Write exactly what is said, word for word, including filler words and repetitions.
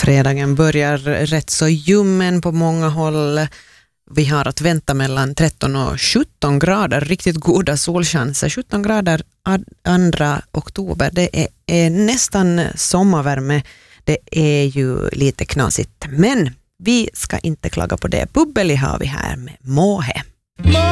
Fredagen börjar rätt så ljummen på många håll. Vi har att vänta mellan tretton och sjutton grader, riktigt goda solchanser. sjutton grader andra oktober, det är, är nästan sommarvärme. Det är ju lite knasigt, men vi ska inte klaga på det. Bubbeli har vi här med Måhe.